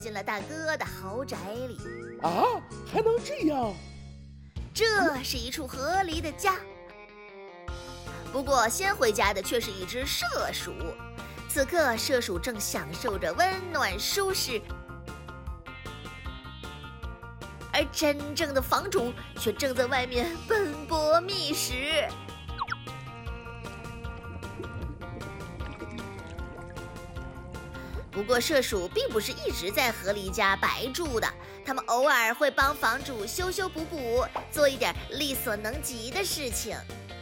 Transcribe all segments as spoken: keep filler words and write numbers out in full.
进了大哥的豪宅里。 啊，还能这样？ 这是一处河狸的家。不过先回家的却是一只麝鼠。此刻麝鼠正享受着温暖舒适，而真正的房主却正在外面奔波觅食。不过麝鼠并不是一直在河狸家白住的，他们偶尔会帮房主修修补补，做一点力所能及的事情。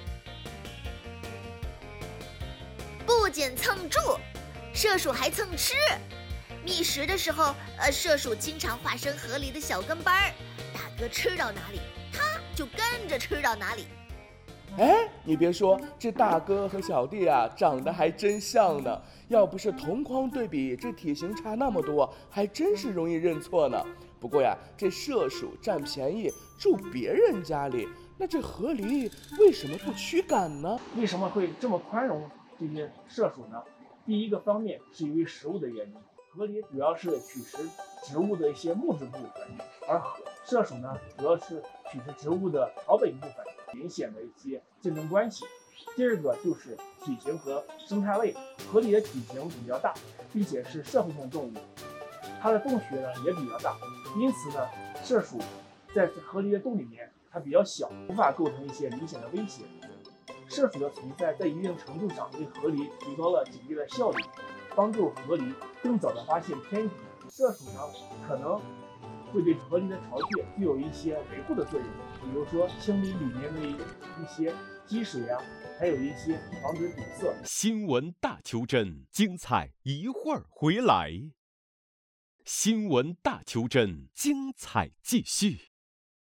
不仅蹭住，麝鼠还蹭吃。觅食的时候，呃，麝鼠经常化身河狸的小跟班，大哥吃到哪里，他就跟着吃到哪里。 哎，你别说，这大哥和小弟啊，长得还真像呢。要不是同框对比，这体型差那么多，还真是容易认错呢。不过呀，这麝鼠占便宜住别人家里，那这河狸为什么不驱赶呢？ 为什么会这么宽容这些麝鼠呢？第一个方面是由于食物的原因，河狸主要是取食植物的一些木质部分，而麝鼠呢主要是取食植物的草本部分，明显的一些竞争关系。第二个就是体型和生态位，河狸的体型比较大，并且是社会性动物，它的洞穴呢也比较大，因此呢，麝鼠在河狸的洞里面它比较小，无法构成一些明显的威胁。麝鼠的存在在一定程度上为河狸提高了警戒的效率，帮助河狸更早的发现天敌。麝鼠呢可能会对河狸的巢穴具有一些维护的作用，比如说清理里面的一些积水啊，还有一些防止堵塞。 新闻大求真，精彩一会儿回来。新闻大求真，精彩继续。